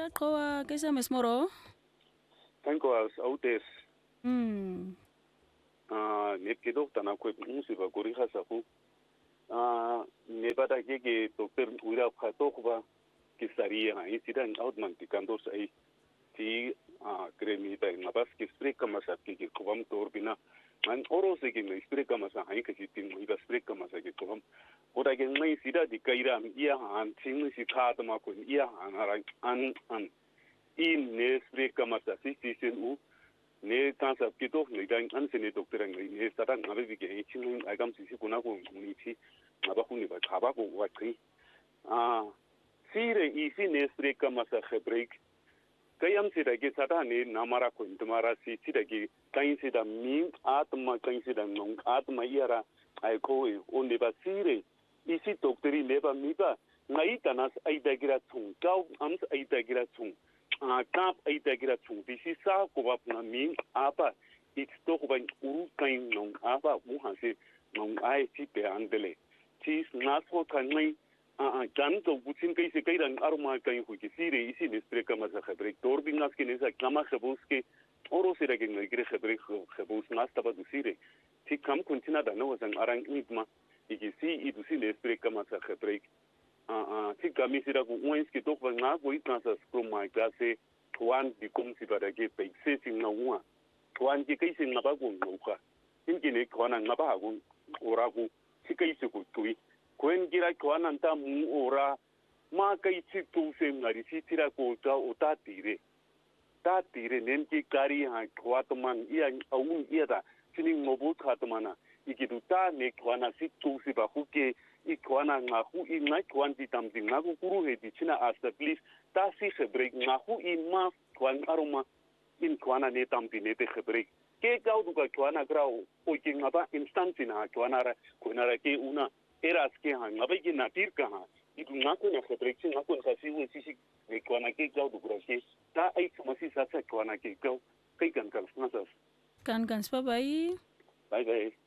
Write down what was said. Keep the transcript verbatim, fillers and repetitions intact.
Qoa ke sa mesmoro. Tanko as autes Hmm. ah ne kedo tana ko musiba gori hasafu ah ne bada gege doctor uira phato kuba kisaria ha incident outman tikando sai ti ah kremi ta ngabas ki spray kama sa ki kubam torbina man oro se ki me spray kama sa hai ki tin mo iba spray kama sa ki kubam oda ge ngai sida di kaira iya han ting si kha ta ma ko iya han ara an an in ne spray kama sa si si sen u ne kansa kito ne dan an se ne doctor ngai ne satan ngabe bi ge chin agam si si kuna ko ni ti ngaba ku ni ba khaba ko wa tri ah sire isi ne spray kama sa khabrik kayam se da ge sata ne namara ko intumara si ti da ge kain se da min atma kain se da non atma yara ai ko o ne ba sire isi doctori ne ba mi ba ngai tanas ai da gira chung kau am ai da gira chung a kap ai da gira chung bi si sa ko ba na min apa it to ko ba uru kain non apa mu ha se non ai ti pe andele ti na so kan ngai a dan to butin kai se kai dan arma kai hu ki sire isi ne spre kama sa khabre tor bingas ke ne sa kama khabus ke oro se da ge ne gre khabre khabus nas ta ba du sire ti kam kuntina da no san arang idma iki si i du si ne spre kama sa khabre a a ti kami sira ku wens ke to ba na ko itna sa skro ma klase tuan di kum si ba da ge pe se sing na wa tuan ki kai sing na ba ku no ka tin ki ne ko na na ba ku ora ku ti kai se ku tui kwen gira kwa nanta mu ora ma kai chi tu se ngari si tira ko ta o ta tire ta tire nen ki kari ha kwa to man ia au ia da chini ngobu kha to mana iki du ta ne kwa na si tu si ba hu ke i kwa na nga hu i na kwa ti tam ti nga ku kuru he ti china asta please ta si khebrek nga hu i ma kwa aroma in kwa na ne tam ti ne te khebrek ke kau du ka kwa na grau o ki nga ba instant na kwa na ra ko na ra ke una eras ke han ngabe ki natir ka ha itu ngako na khebrek ngako sa si we si si ne kwa na ke kau du gro ke ta ai masi sa sa kwa na ke kau kai kan kan sa Kan kan spa bai. bye bye